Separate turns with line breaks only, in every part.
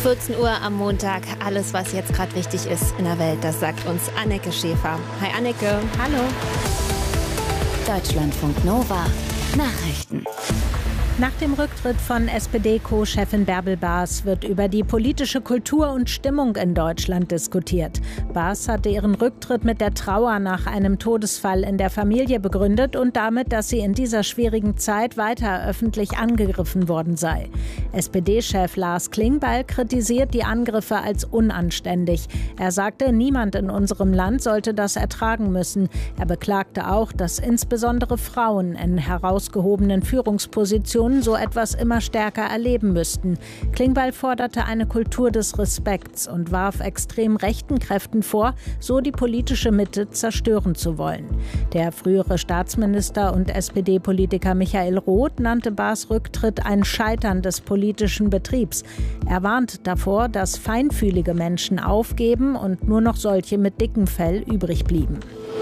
14 Uhr am Montag. Alles, was jetzt gerade wichtig ist in der Welt, das sagt uns Anneke Schäfer. Hi Anneke.
Hallo.
Deutschlandfunk Nova. Nachrichten.
Nach dem Rücktritt von SPD-Co-Chefin Bärbel Baas wird über die politische Kultur und Stimmung in Deutschland diskutiert. Baas hatte ihren Rücktritt mit der Trauer nach einem Todesfall in der Familie begründet und damit, dass sie in dieser schwierigen Zeit weiter öffentlich angegriffen worden sei. SPD-Chef Lars Klingbeil kritisiert die Angriffe als unanständig. Er sagte, niemand in unserem Land sollte das ertragen müssen. Er beklagte auch, dass insbesondere Frauen in herausgehobenen Führungspositionen so etwas immer stärker erleben müssten. Klingbeil forderte eine Kultur des Respekts und warf extrem rechten Kräften vor, so die politische Mitte zerstören zu wollen. Der frühere Staatsminister und SPD-Politiker Michael Roth nannte Baas Rücktritt ein Scheitern des politischen Betriebs. Er warnt davor, dass feinfühlige Menschen aufgeben und nur noch solche mit dickem Fell übrig blieben.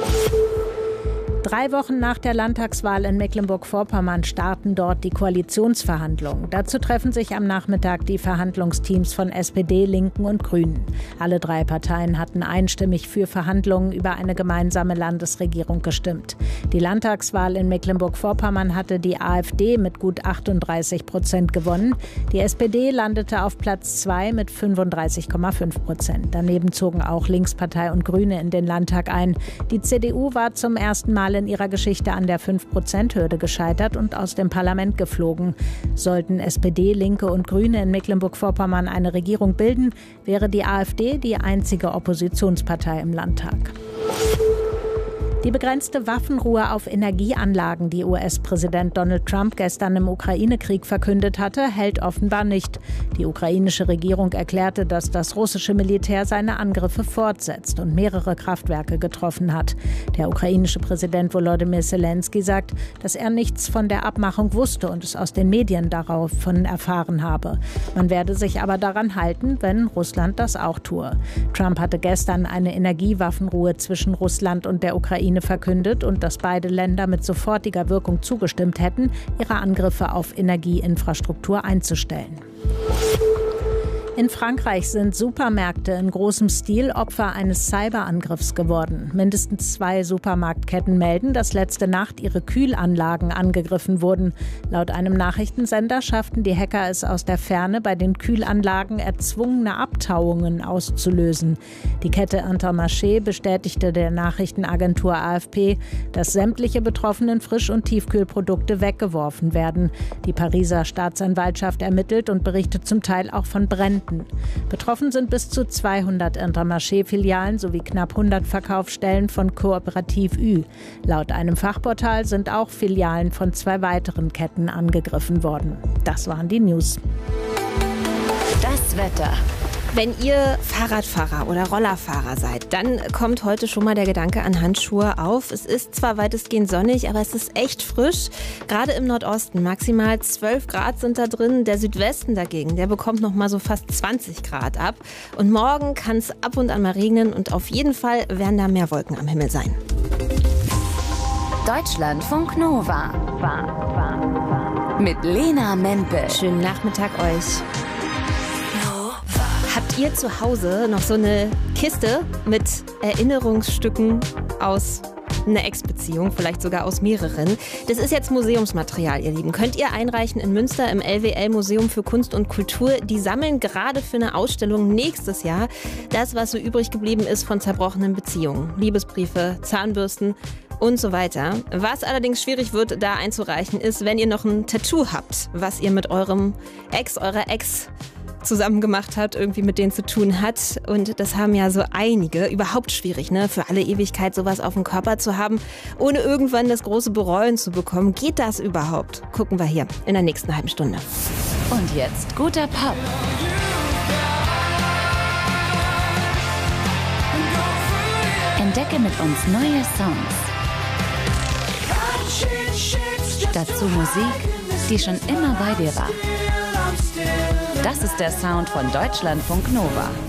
3 Wochen nach der Landtagswahl in Mecklenburg-Vorpommern starten dort die Koalitionsverhandlungen. Dazu treffen sich am Nachmittag die Verhandlungsteams von SPD, Linken und Grünen. Alle 3 Parteien hatten einstimmig für Verhandlungen über eine gemeinsame Landesregierung gestimmt. Die Landtagswahl in Mecklenburg-Vorpommern hatte die AfD mit gut 38% gewonnen. Die SPD landete auf Platz 2 mit 35,5%. Daneben zogen auch Linkspartei und Grüne in den Landtag ein. Die CDU war zum ersten Mal in ihrer Geschichte an der 5%-Hürde gescheitert und aus dem Parlament geflogen. Sollten SPD, Linke und Grüne in Mecklenburg-Vorpommern eine Regierung bilden, wäre die AfD die einzige Oppositionspartei im Landtag. Die begrenzte Waffenruhe auf Energieanlagen, die US-Präsident Donald Trump gestern im Ukraine-Krieg verkündet hatte, hält offenbar nicht. Die ukrainische Regierung erklärte, dass das russische Militär seine Angriffe fortsetzt und mehrere Kraftwerke getroffen hat. Der ukrainische Präsident Volodymyr Zelensky sagt, dass er nichts von der Abmachung wusste und es aus den Medien daraufhin erfahren habe. Man werde sich aber daran halten, wenn Russland das auch tue. Trump hatte gestern eine Energiewaffenruhe zwischen Russland und der Ukraine verkündet und dass beide Länder mit sofortiger Wirkung zugestimmt hätten, ihre Angriffe auf Energieinfrastruktur einzustellen. In Frankreich sind Supermärkte in großem Stil Opfer eines Cyberangriffs geworden. Mindestens 2 Supermarktketten melden, dass letzte Nacht ihre Kühlanlagen angegriffen wurden. Laut einem Nachrichtensender schafften die Hacker es aus der Ferne, bei den Kühlanlagen erzwungene Abtauungen auszulösen. Die Kette Intermarché bestätigte der Nachrichtenagentur AFP, dass sämtliche betroffenen Frisch- und Tiefkühlprodukte weggeworfen werden. Die Pariser Staatsanwaltschaft ermittelt und berichtet zum Teil auch von Bränden. Betroffen sind bis zu 200 Intermarché-Filialen sowie knapp 100 Verkaufsstellen von Kooperativ Ü. Laut einem Fachportal sind auch Filialen von 2 weiteren Ketten angegriffen worden. Das waren die News.
Das Wetter.
Wenn ihr Fahrradfahrer oder Rollerfahrer seid, dann kommt heute schon mal der Gedanke an Handschuhe auf. Es ist zwar weitestgehend sonnig, aber es ist echt frisch. Gerade im Nordosten maximal 12 Grad sind da drin. Der Südwesten dagegen, der bekommt noch mal so fast 20 Grad ab. Und morgen kann es ab und an mal regnen und auf jeden Fall werden da mehr Wolken am Himmel sein.
Deutschlandfunk Nova. Mit Lena Mempel.
Schönen Nachmittag euch. Habt ihr zu Hause noch so eine Kiste mit Erinnerungsstücken aus einer Ex-Beziehung, vielleicht sogar aus mehreren? Das ist jetzt Museumsmaterial, ihr Lieben. Könnt ihr einreichen in Münster im LWL Museum für Kunst und Kultur. Die sammeln gerade für eine Ausstellung nächstes Jahr das, was so übrig geblieben ist von zerbrochenen Beziehungen. Liebesbriefe, Zahnbürsten und so weiter. Was allerdings schwierig wird, da einzureichen, ist, wenn ihr noch ein Tattoo habt, was ihr mit eurem Ex, eurer Ex zusammen gemacht hat, irgendwie mit denen zu tun hat. Und das haben ja so einige. Überhaupt schwierig, ne? Für alle Ewigkeit sowas auf dem Körper zu haben, ohne irgendwann das große Bereuen zu bekommen. Geht das überhaupt? Gucken wir hier in der nächsten halben Stunde.
Und jetzt guter Pop. Entdecke mit uns neue Songs. Dazu Musik, die schon immer bei dir war. Das ist der Sound von Deutschlandfunk Nova.